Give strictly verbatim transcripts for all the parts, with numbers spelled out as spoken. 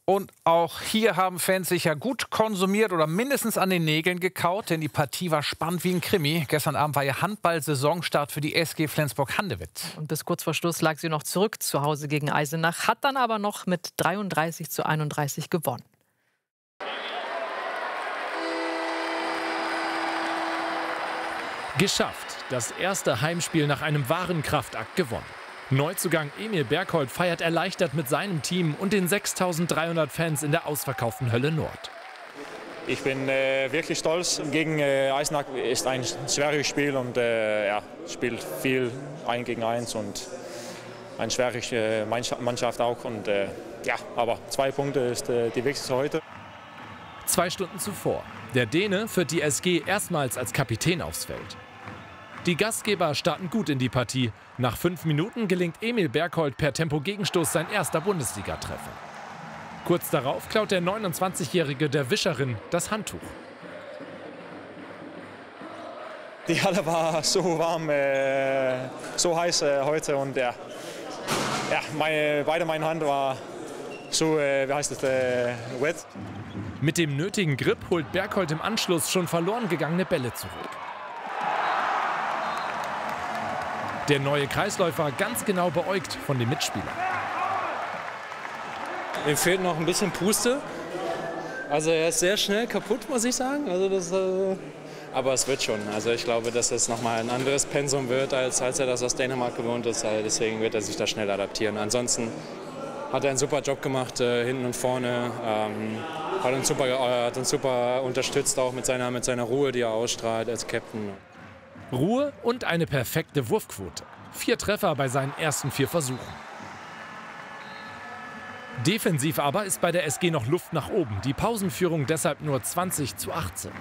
Und auch hier haben Fans sicher gut konsumiert oder mindestens an den Nägeln gekaut, denn die Partie war spannend wie ein Krimi. Gestern Abend war ja Handball-Saisonstart für die S G Flensburg-Handewitt. Und bis kurz vor Schluss lag sie noch zurück zu Hause gegen Eisenach, hat dann aber noch mit dreiunddreißig zu einunddreißig gewonnen. Geschafft. Das erste Heimspiel nach einem wahren Kraftakt gewonnen. Neuzugang Emil Berghold feiert erleichtert mit seinem Team und den sechstausenddreihundert Fans in der ausverkauften Hölle Nord. Ich bin äh, wirklich stolz. Gegen äh, Eisenach ist ein schweres Spiel und äh, ja, spielt viel ein gegen eins und eine schwere äh, Mannschaft auch. Und, äh, ja, aber zwei Punkte ist äh, die wichtigste heute. Zwei Stunden zuvor. Der Däne führt die S G erstmals als Kapitän aufs Feld. Die Gastgeber starten gut in die Partie. Nach fünf Minuten gelingt Emil Berghold per Tempo-Gegenstoß sein erster Bundesligatreffer. Kurz darauf klaut der neunundzwanzigjährige der Wischerin das Handtuch. Die Halle war so warm, äh, so heiß äh, heute und ja, ja meine, beide meine Hand war so, äh, wie heißt es, äh, wet. Mit dem nötigen Grip holt Berghold im Anschluss schon verloren gegangene Bälle zurück. Der neue Kreisläufer ganz genau beäugt von den Mitspielern. Ihm fehlt noch ein bisschen Puste. Also er ist sehr schnell kaputt, muss ich sagen. Also das, äh aber es wird schon. Also ich glaube, dass es noch mal ein anderes Pensum wird, als, als er das aus Dänemark gewohnt ist. Also deswegen wird er sich da schnell adaptieren. Ansonsten hat er einen super Job gemacht, äh, hinten und vorne. Ähm, hat, uns super, äh, hat uns super unterstützt, auch mit seiner, mit seiner Ruhe, die er ausstrahlt als Captain. Ruhe und eine perfekte Wurfquote. Vier Treffer bei seinen ersten vier Versuchen. Defensiv aber ist bei der S G noch Luft nach oben. Die Pausenführung deshalb nur zwanzig zu achtzehn.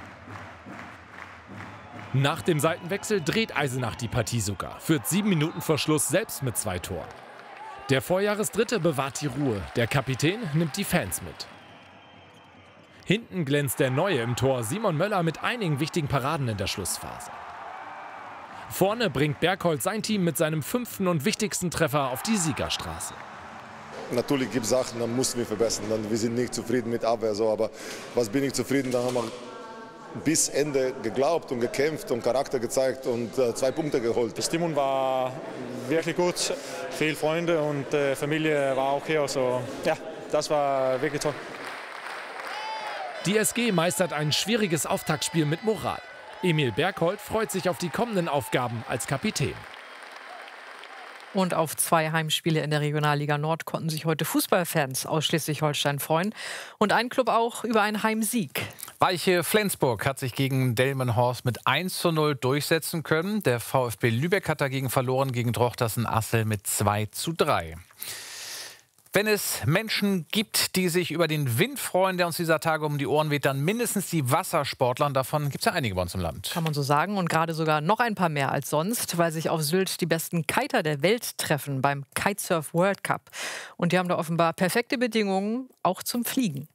Nach dem Seitenwechsel dreht Eisenach die Partie sogar. Führt sieben Minuten vor Schluss selbst mit zwei Toren. Der Vorjahresdritte bewahrt die Ruhe. Der Kapitän nimmt die Fans mit. Hinten glänzt der Neue im Tor, Simon Möller, mit einigen wichtigen Paraden in der Schlussphase. Vorne bringt Berghold sein Team mit seinem fünften und wichtigsten Treffer auf die Siegerstraße. Natürlich gibt es Sachen, dann mussten wir verbessern. Dann, wir sind nicht zufrieden mit Abwehr, so, aber was bin ich zufrieden, dann haben wir bis Ende geglaubt und gekämpft und Charakter gezeigt und äh, zwei Punkte geholt. Die Stimmung war wirklich gut, viele Freunde und äh, Familie war auch hier. Also, ja, das war wirklich toll. Die S G meistert ein schwieriges Auftaktspiel mit Moral. Emil Berghold freut sich auf die kommenden Aufgaben als Kapitän. Und auf zwei Heimspiele in der Regionalliga Nord konnten sich heute Fußballfans aus Schleswig-Holstein freuen. Und ein Club auch über einen Heimsieg. Weiche Flensburg hat sich gegen Delmenhorst mit eins zu null durchsetzen können. Der VfB Lübeck hat dagegen verloren gegen Drochtersen-Assel mit zwei zu drei. Wenn es Menschen gibt, die sich über den Wind freuen, der uns dieser Tage um die Ohren weht, dann mindestens die Wassersportler. Und davon gibt es ja einige bei uns im Land. Kann man so sagen. Und gerade sogar noch ein paar mehr als sonst, weil sich auf Sylt die besten Kiter der Welt treffen beim Kitesurf World Cup. Und die haben da offenbar perfekte Bedingungen, auch zum Fliegen.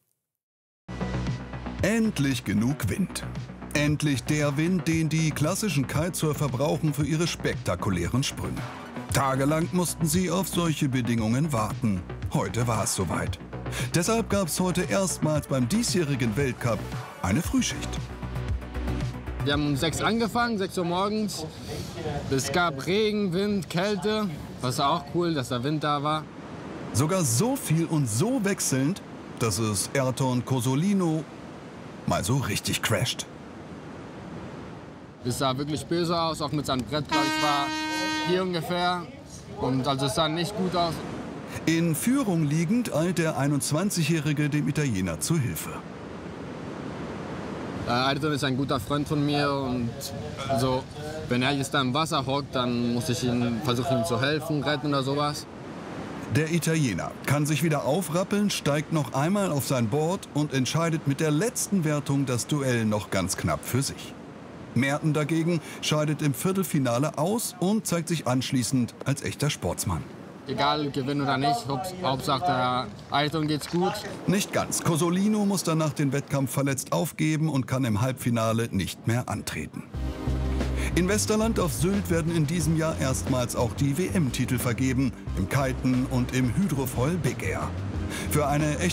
Endlich genug Wind. Endlich der Wind, den die klassischen Kitesurfer brauchen für ihre spektakulären Sprünge. Tagelang mussten sie auf solche Bedingungen warten. Heute war es soweit. Deshalb gab es heute erstmals beim diesjährigen Weltcup eine Frühschicht. Wir haben um sechs angefangen, sechs Uhr morgens. Es gab Regen, Wind, Kälte. Das war auch cool, dass der Wind da war. Sogar so viel und so wechselnd, dass es Ayrton Cosolino mal so richtig crasht. Es sah wirklich böse aus, auch mit seinem Brett, glaube ich, war hier ungefähr. Und also es sah nicht gut aus. In Führung liegend eilt der einundzwanzigjährige dem Italiener zu Hilfe. Äh, Ayrton ist ein guter Freund von mir und so, wenn er jetzt da im Wasser hockt, dann muss ich ihn versuchen, ihm zu helfen, retten oder sowas. Der Italiener kann sich wieder aufrappeln, steigt noch einmal auf sein Board und entscheidet mit der letzten Wertung das Duell noch ganz knapp für sich. Merten dagegen scheidet im Viertelfinale aus und zeigt sich anschließend als echter Sportsmann. Egal, gewinnen oder nicht, Hauptsache der Ayrton geht's gut. Nicht ganz. Cosolino muss danach den Wettkampf verletzt aufgeben und kann im Halbfinale nicht mehr antreten. In Westerland auf Sylt werden in diesem Jahr erstmals auch die W M-Titel vergeben, im Kiten und im Hydrofoil Big Air. Für eine